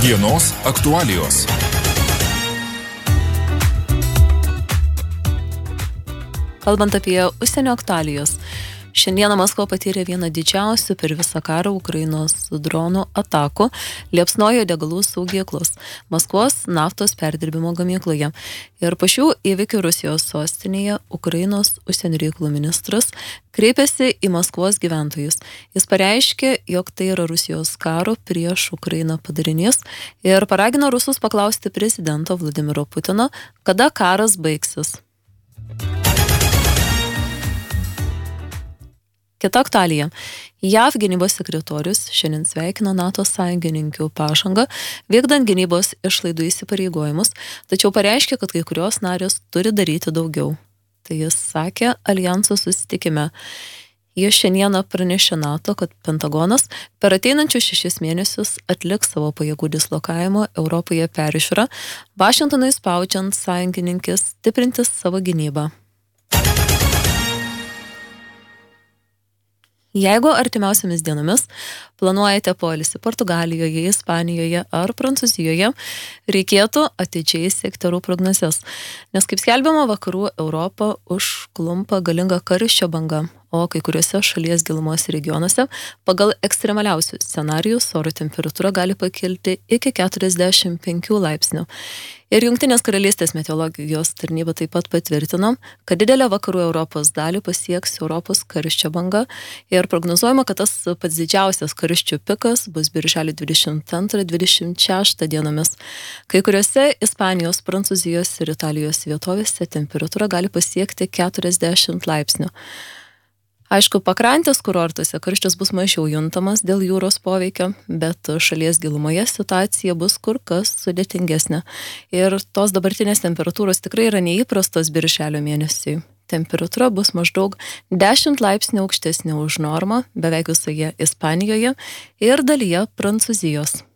Dienos aktualijos. Kalbant apie užsienio aktualijos, šiandieną Maskva patyrė vieną didžiausių per visą karą Ukrainos dronų atakų, liepsnojo degalų saugyklos Maskvos naftos perdirbimo gamykloje. Ir po šių įvykių Rusijos sostinėje Ukrainos užsienio reikalų ministras kreipėsi į Maskvos gyventojus. Jis pareiškė, jog tai yra Rusijos karo prieš Ukrainą padarinys ir paragino rusus paklausti prezidento Vladimiro Putino, kada karas baigsis. Kita aktualija. JAV gynybos sekretorius šiandien sveikino NATO sąjungininkių pažangą, vykdant gynybos išlaidų įsipareigojimus, tačiau pareiškė, kad kai kurios narės turi daryti daugiau. Tai jis sakė aljanso susitikime. Jis šiandieną pranešė NATO, kad Pentagonas per ateinančius 6 mėnesius atliks savo pajėgų dislokavimo Europoje peržiūrą, Vašingtonui spaudžiant sąjungininkes stiprinti savo gynybą. Jeigu artimiausiamis dienomis planuojate poilsį Portugalijoje, Ispanijoje ar Prancūzijoje, reikėtų atidžiai sekti orų prognozes, nes kaip skelbiama, vakarų Europą užklumpa galinga karščio banga, o kai kuriuose šalies gilumos regionuose pagal ekstremaliausius scenarijus oro temperatūra gali pakilti iki 45 laipsnių. Ir Jungtinės karalystės meteorologijos tarnyba taip pat patvirtino, kad didelę vakarų Europos dalį pasieks Europos karščio banga ir prognozuojama, kad tas pats didžiausias karščių pikas bus birželio 22-26 dienomis. Kai kuriuose Ispanijos, Prancūzijos ir Italijos vietovėse temperatūra gali pasiekti 40 laipsnių. Aišku, pakrantės kurortuose karštis bus mažiau juntamas dėl jūros poveikio, bet šalies gilumoje situacija bus kur kas sudėtingesnė. Ir tos dabartinės temperatūros tikrai yra neįprastos birželio mėnesiui. Temperatūra bus maždaug 10 laipsnių aukštesnė už normą beveik visoje Ispanijoje ir dalyje Prancūzijos.